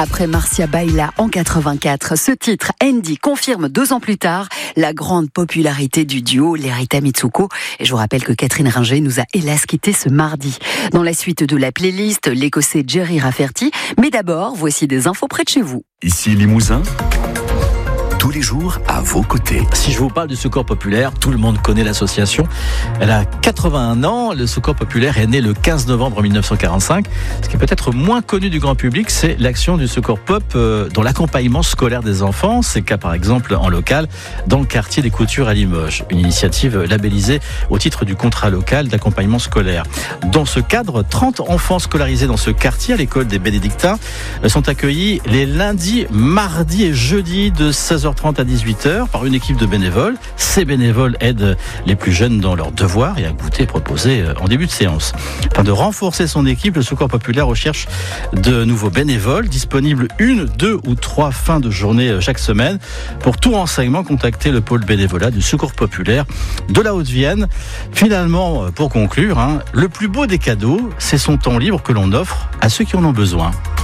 Après Marcia Baila en 84, ce titre, Andy, confirme 2 ans plus tard la grande popularité du duo Lerita Mitsuko. Et je vous rappelle que Catherine Ringer nous a hélas quitté ce mardi. Dans la suite de la playlist, l'Écossais Jerry Rafferty. Mais d'abord, voici des infos près de chez vous. Ici Limousin, tous les jours à vos côtés. Si je vous parle du Secours Populaire, tout le monde connaît l'association. Elle a 81 ans. Le Secours Populaire est né le 15 novembre 1945. Ce qui est peut-être moins connu du grand public, c'est l'action du Secours Pop dans l'accompagnement scolaire des enfants. C'est le cas par exemple en local dans le quartier des Coutures à Limoges. Une initiative labellisée au titre du contrat local d'accompagnement scolaire. Dans ce cadre, 30 enfants scolarisés dans ce quartier à l'école des Bénédictins sont accueillis les lundis, mardis et jeudis de 16h30 à 18h par une équipe de bénévoles. Ces bénévoles aident les plus jeunes dans leurs devoirs et un goûter proposé en début de séance. Afin de renforcer son équipe, le Secours Populaire recherche de nouveaux bénévoles disponibles 1, 2 ou 3 fins de journée chaque semaine. Pour tout renseignement, contactez le pôle bénévolat du Secours Populaire de la Haute-Vienne. Finalement, pour conclure, le plus beau des cadeaux, c'est son temps libre que l'on offre à ceux qui en ont besoin.